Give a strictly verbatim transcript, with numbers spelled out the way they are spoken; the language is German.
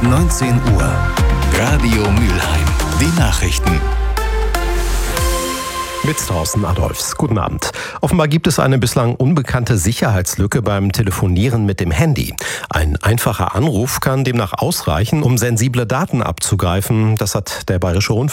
neunzehn Uhr. Radio Mülheim. Die Nachrichten. Mit Thorsten Adolfs. Guten Abend. Offenbar gibt es eine bislang unbekannte Sicherheitslücke beim Telefonieren mit dem Handy. Ein einfacher Anruf kann demnach ausreichen, um sensible Daten abzugreifen. Das hat der Bayerische Rundfunk